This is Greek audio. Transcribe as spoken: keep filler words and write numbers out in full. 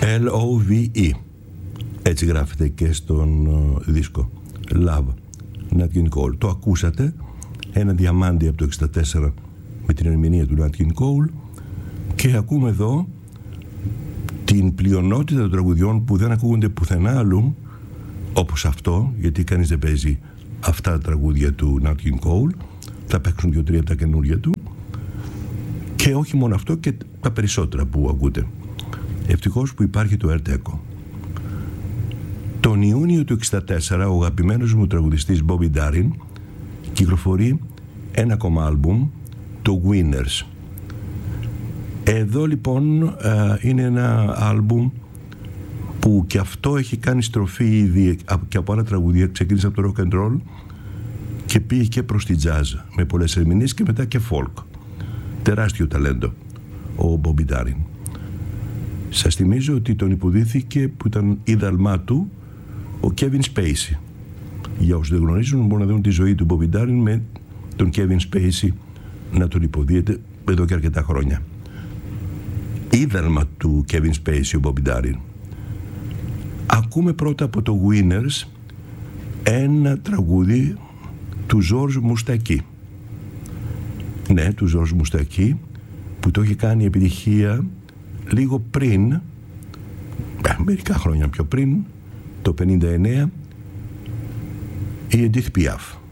L O V E. Έτσι γράφεται και στον uh, δίσκο. Love, Nat King Cole. Το ακούσατε, ένα διαμάντι από το εξήντα τέσσερα με την ερμηνεία του Nat King Cole, και ακούμε εδώ την πλειονότητα των τραγουδιών που δεν ακούγονται πουθενά αλλού, όπως αυτό, γιατί κανείς δεν παίζει αυτά τα τραγούδια του Nat King Cole. Θα παίξουν δύο-τρία από τα καινούργια του, και όχι μόνο αυτό, και τα περισσότερα που ακούτε. Ευτυχώς που υπάρχει το Art Echo. Τον Ιούνιο του εξήντα τέσσερα ο αγαπημένος μου τραγουδιστής Bobby Darin κυκλοφορεί ένα ακόμα άλμπουμ, το Winners. Εδώ λοιπόν είναι ένα άλμπουμ που και αυτό έχει κάνει στροφή ήδη και από άλλα τραγούδια. Ξεκίνησε από το rock and roll και πήγε και προς τη jazz με πολλές ερμηνείες και μετά και folk. Τεράστιο ταλέντο ο Bobby Darin. Σας θυμίζω ότι τον υποδίθηκε, που ήταν ίδαλμά του, ο Kevin Spacey. Για όσους δεν γνωρίζουν, μπορούν να δουν τη ζωή του Bobby Darin με τον Kevin Spacey να τον υποδίεται εδώ και αρκετά χρόνια. Ίδαλμα του Kevin Spacey ο Bobby Darin. Ακούμε πρώτα από το Winners ένα τραγούδι του George Moustaki. Ναι, του George Moustaki, που το έχει κάνει επιτυχία λίγο πριν, μερικά χρόνια πιο πριν, το πενήντα εννέα, η Edith Piaf.